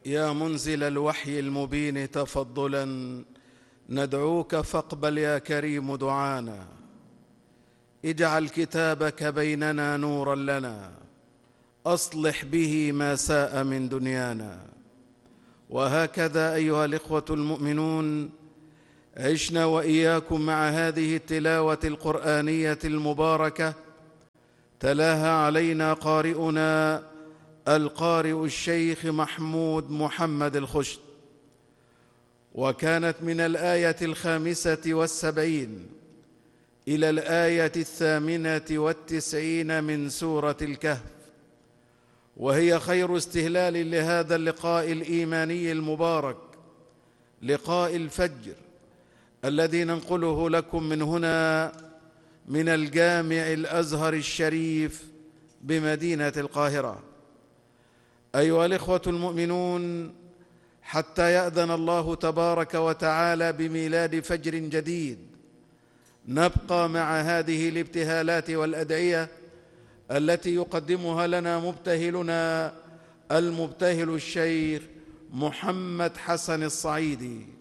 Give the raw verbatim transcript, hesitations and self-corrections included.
يا منزل الوحي المبين تفضلا ندعوك فاقبل يا كريم دعانا. اجعل كتابك بيننا نورا لنا، أصلح به ما ساء من دنيانا. وهكذا أيها الإخوة المؤمنون، عشنا وإياكم مع هذه التلاوة القرآنية المباركة، تلاها علينا قارئنا القارئ الشيخ محمود محمد الخشت، وكانت من الآية الخامسة والسبعين إلى الآية الثامنة والتسعين من سورة الكهف، وهي خير استهلال لهذا اللقاء الإيماني المبارك، لقاء الفجر الذي ننقله لكم من هنا من الجامع الأزهر الشريف بمدينة القاهرة. أيها الإخوة المؤمنون، حتى يأذن الله تبارك وتعالى بميلاد فجر جديد، نبقى مع هذه الابتهالات والأدعية التي يقدمها لنا مبتهلنا المبتهل الشيخ محمد حسن الصعيدي.